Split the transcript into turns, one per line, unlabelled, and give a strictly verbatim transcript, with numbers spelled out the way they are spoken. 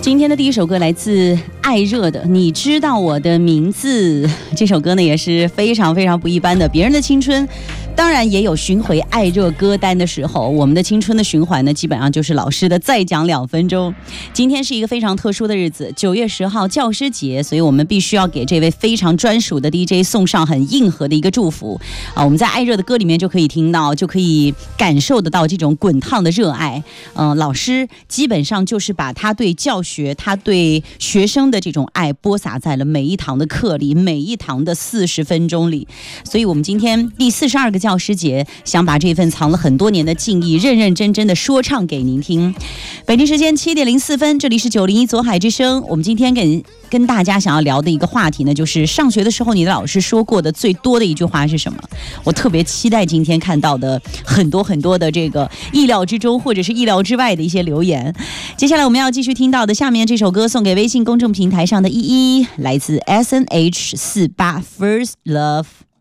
今天的第一首歌来自艾热的《你知道我的名字》，这首歌呢也是非常非常不一般的。别人的青春当然也有巡回艾热歌单的时候，我们的青春的循环呢，基本上就是老师的再讲两分钟。今天是一个非常特殊的日子，九月十号教师节，所以我们必须要给这位非常专属的 D J 送上很硬核的一个祝福啊！我们在艾热的歌里面就可以听到，就可以感受得到这种滚烫的热爱。嗯、呃，老师基本上就是把他对教学、他对学生的这种爱播撒在了每一堂的课里，每一堂的四十分钟里。所以我们今天第四十二个教师节，想把这份藏了很多年的敬意认认真真的说唱给您听。北京时间七点零四分，这里是九零一左海之声。我们今天跟跟大家想要聊的一个话题呢，就是上学的时候你的老师说过的最多的一句话是什么？我特别期待今天看到的很多很多的这个意料之中或者是意料之外的一些留言。接下来我们要继续听到的下面这首歌，送给微信公众平台上的依依，来自 S N H 四八 First Love。